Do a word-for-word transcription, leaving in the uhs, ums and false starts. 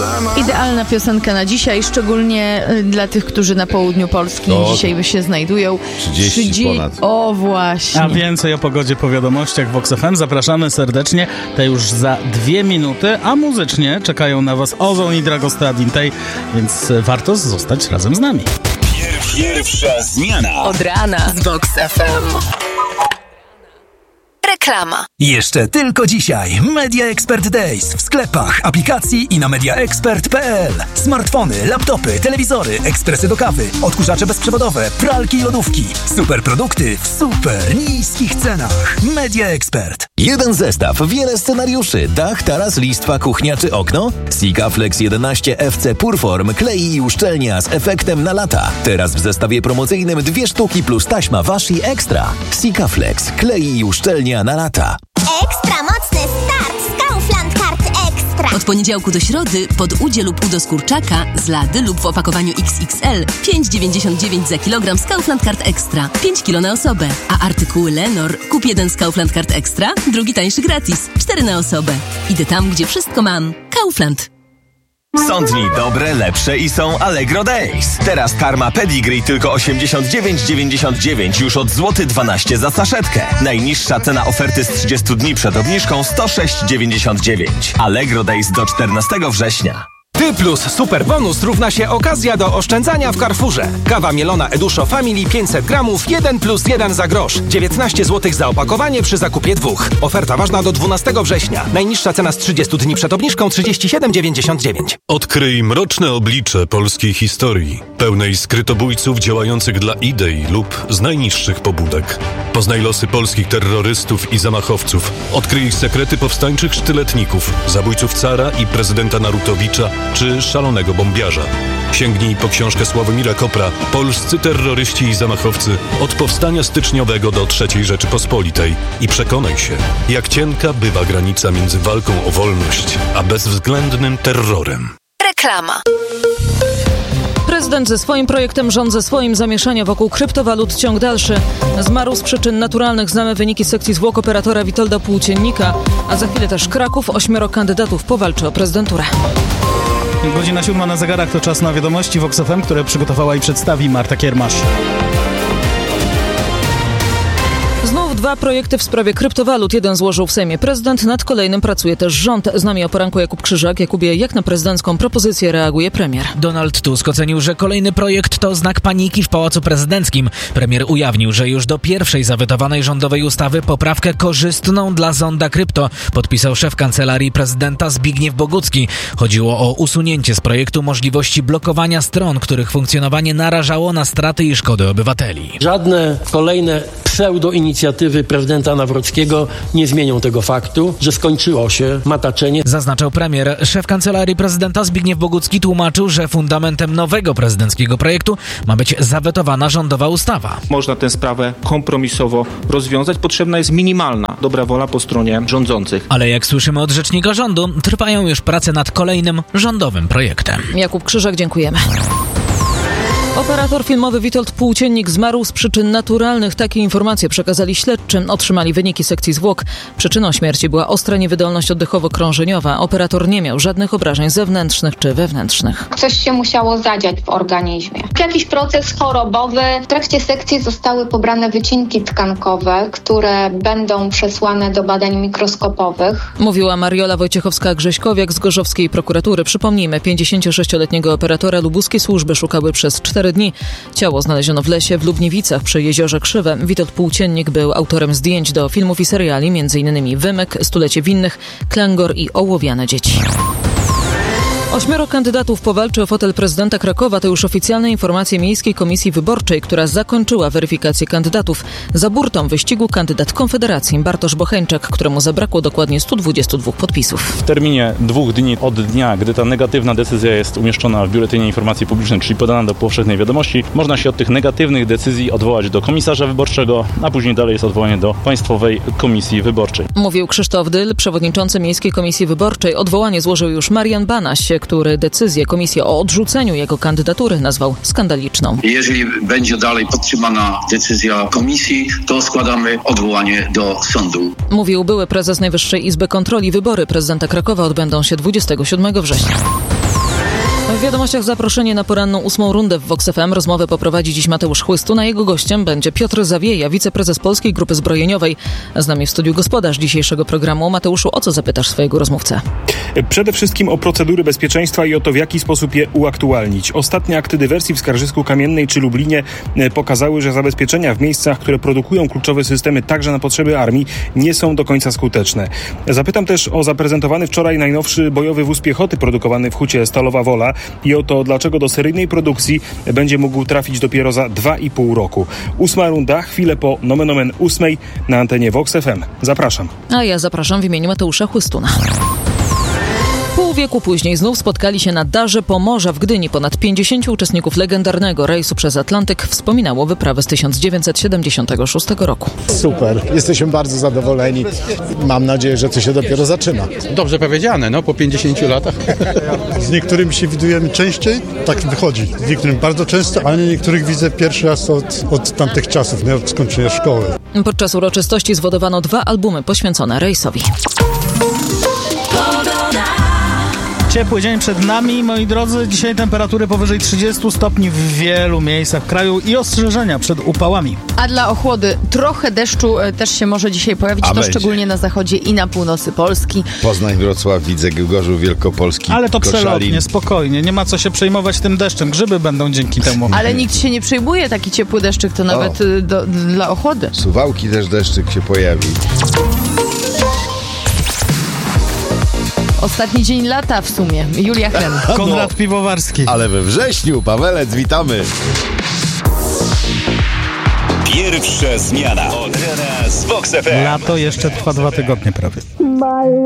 Idealna piosenka na dzisiaj, szczególnie dla tych, którzy na południu Polski o, dzisiaj się znajdują. trzydzieści, trzydzieści ponad. O, właśnie. A więcej o pogodzie po wiadomościach w Vox F M. Zapraszamy serdecznie. Te już za dwie minuty, a muzycznie czekają na was Ozon i Dragostradin tej, więc warto zostać razem z nami. Pierwsza zmiana. Od rana z Vox F M. Reklama. Jeszcze tylko dzisiaj Media Expert Days w sklepach, aplikacji i na mediaexpert kropka p l. Smartfony, laptopy, telewizory, ekspresy do kawy, odkurzacze bezprzewodowe, pralki i lodówki. Super produkty w super niskich cenach. Media Expert. Jeden zestaw, wiele scenariuszy. Dach, taras, listwa, kuchnia czy okno? Sikaflex jedenaście F C Purform klei i uszczelnia z efektem na lata. Teraz w zestawie promocyjnym dwie sztuki plus taśma Washi Extra. Sikaflex klei i uszczelnia na lata. Ekstra mocny start z Kaufland Card Extra. Od poniedziałku do środy pod udzie lub udo z kurczaka z lady lub w opakowaniu X X L pięć dziewięćdziesiąt dziewięć za kilogram z Kaufland Card Extra. pięć kilo na osobę. A artykuły Lenor kup jeden z Kaufland Card Extra, drugi tańszy gratis. cztery na osobę. Idę tam, gdzie wszystko mam. Kaufland. Są dni dobre, lepsze i są Allegro Days. Teraz karma Pedigree tylko osiemdziesiąt dziewięć dziewięćdziesiąt dziewięć już od złoty dwanaście za saszetkę. Najniższa cena oferty z trzydziestu dni przed obniżką sto sześć dziewięćdziesiąt dziewięć. Allegro Days do czternastego września. Ty plus super bonus równa się okazja do oszczędzania w Carrefourze. Kawa mielona Eduszo Family pięćset gramów, jeden plus jeden za grosz. dziewiętnaście złotych za opakowanie przy zakupie dwóch. Oferta ważna do dwunastego września. Najniższa cena z trzydziestu dni przed obniżką trzydzieści siedem dziewięćdziesiąt dziewięć. Odkryj mroczne oblicze polskiej historii, pełnej skrytobójców działających dla idei lub z najniższych pobudek. Poznaj losy polskich terrorystów i zamachowców. Odkryj sekrety powstańczych sztyletników, zabójców cara i prezydenta Narutowicza czy szalonego bombiarza. Sięgnij po książkę Sławomira Kopra Polscy terroryści i zamachowcy od powstania styczniowego do trzeciej Rzeczypospolitej i przekonaj się, jak cienka bywa granica między walką o wolność a bezwzględnym terrorem. Reklama. Prezydent ze swoim projektem, rząd ze swoim, zamieszania wokół kryptowalut ciąg dalszy. Zmarł z przyczyn naturalnych. Znamy wyniki sekcji zwłok operatora Witolda Płóciennika, a za chwilę też Kraków. Ośmioro kandydatów powalczy o prezydenturę. Godzina siódma na zegarach, to czas na wiadomości Vox F M, które przygotowała i przedstawi Marta Kiermasz. Znów dwa projekty w sprawie kryptowalut. Jeden złożył w Sejmie prezydent, nad kolejnym pracuje też rząd. Z nami o poranku Jakub Krzyżak. Jakubie, jak na prezydencką propozycję reaguje premier? Donald Tusk ocenił, że kolejny projekt to znak paniki w Pałacu Prezydenckim. Premier ujawnił, że już do pierwszej zawetowanej rządowej ustawy poprawkę korzystną dla zonda krypto podpisał szef Kancelarii Prezydenta Zbigniew Bogucki. Chodziło o usunięcie z projektu możliwości blokowania stron, których funkcjonowanie narażało na straty i szkody obywateli. Żadne kolejne pseudo-inicjatywy prezydenta Nawrockiego nie zmienią tego faktu, że skończyło się mataczenie. Zaznaczał premier. Szef Kancelarii Prezydenta Zbigniew Bogucki tłumaczył, że fundamentem nowego prezydenckiego projektu ma być zawetowana rządowa ustawa. Można tę sprawę kompromisowo rozwiązać. Potrzebna jest minimalna dobra wola po stronie rządzących. Ale jak słyszymy od rzecznika rządu, trwają już prace nad kolejnym rządowym projektem. Jakub Krzyżak, dziękujemy. Operator filmowy Witold Płóciennik zmarł z przyczyn naturalnych. Takie informacje przekazali śledczy. Otrzymali wyniki sekcji zwłok. Przyczyną śmierci była ostra niewydolność oddechowo-krążeniowa. Operator nie miał żadnych obrażeń zewnętrznych czy wewnętrznych. Coś się musiało zadziać w organizmie. Jakiś proces chorobowy. W trakcie sekcji zostały pobrane wycinki tkankowe, które będą przesłane do badań mikroskopowych. Mówiła Mariola Wojciechowska-Grześkowiak z gorzowskiej prokuratury. Przypomnijmy, pięćdziesięciosześcioletniego operatora lubuskie służby szukały przez cztery dni. Ciało znaleziono w lesie w Lubniewicach przy jeziorze Krzywe. Witold Płóciennik był autorem zdjęć do filmów i seriali, między innymi Wymyk, Stulecie winnych, Klęgor i Ołowiane dzieci. Ośmioro kandydatów powalczy o fotel prezydenta Krakowa. To już oficjalne informacje Miejskiej Komisji Wyborczej, która zakończyła weryfikację kandydatów. Za burtą wyścigu kandydat Konfederacji Bartosz Bocheńczak, któremu zabrakło dokładnie stu dwudziestu dwóch podpisów. W terminie dwóch dni od dnia, gdy ta negatywna decyzja jest umieszczona w Biuletynie Informacji Publicznej, czyli podana do powszechnej wiadomości, można się od tych negatywnych decyzji odwołać do komisarza wyborczego, a później dalej jest odwołanie do Państwowej Komisji Wyborczej. Mówił Krzysztof Dyl, przewodniczący Miejskiej Komisji Wyborczej. Odwołanie złożył już Marian Banaś, który decyzję komisji o odrzuceniu jego kandydatury nazwał skandaliczną. Jeżeli będzie dalej podtrzymana decyzja komisji, to składamy odwołanie do sądu. Mówił były prezes Najwyższej Izby Kontroli. Wybory prezydenta Krakowa odbędą się dwudziestego siódmego września. W wiadomościach zaproszenie na poranną ósmą rundę w Vox F M. Rozmowę poprowadzi dziś Mateusz Chłystun, a jego gościem będzie Piotr Zawieja, wiceprezes Polskiej Grupy Zbrojeniowej. Z nami w studiu gospodarz dzisiejszego programu. Mateuszu, o co zapytasz swojego rozmówcę? Przede wszystkim o procedury bezpieczeństwa i o to, w jaki sposób je uaktualnić. Ostatnie akty dywersji w Skarżysku Kamiennej czy Lublinie pokazały, że zabezpieczenia w miejscach, które produkują kluczowe systemy także na potrzeby armii, nie są do końca skuteczne. Zapytam też o zaprezentowany wczoraj najnowszy bojowy wóz piechoty produkowany w Hucie Stalowa Wola i o to, dlaczego do seryjnej produkcji będzie mógł trafić dopiero za dwa i pół roku. Ósma runda, chwilę po nomen omen ósmej na antenie Vox F M. Zapraszam. A ja zapraszam w imieniu Mateusza Chłystuna. Pół wieku później znów spotkali się na Darze Pomorza w Gdyni. Ponad pięćdziesięciu uczestników legendarnego rejsu przez Atlantyk wspominało wyprawę z tysiąc dziewięćset siedemdziesiątego szóstego roku. Super, jesteśmy bardzo zadowoleni. Mam nadzieję, że to się dopiero zaczyna. Dobrze powiedziane, no po pięćdziesięciu latach. Z niektórymi się widujemy częściej, tak wychodzi. Z niektórymi bardzo często, ale niektórych widzę pierwszy raz od, od tamtych czasów, nie od skończenia szkoły. Podczas uroczystości zwodowano dwa albumy poświęcone rejsowi. Ciepły dzień przed nami, moi drodzy. Dzisiaj temperatury powyżej trzydziestu stopni w wielu miejscach kraju i ostrzeżenia przed upałami. A dla ochłody trochę deszczu też się może dzisiaj pojawić, A to będzie. szczególnie na zachodzie i na północy Polski. Poznań, Wrocław, Widzek, Gorzów Wielkopolski, Ale to Koszalin. przelotnie, spokojnie. Nie ma co się przejmować tym deszczem. Grzyby będą dzięki temu. Ale nikt się nie przejmuje, taki ciepły deszczyk to nawet y, do, dla ochłody. Suwałki też deszczyk się pojawi. Ostatni dzień lata w sumie. Julia Hen. Konrad no, Piwowarski. Ale we wrześniu, Pawelec, witamy. Pierwsza zmiana od rana z Vox F M. Lato jeszcze trwa dwa tygodnie prawie.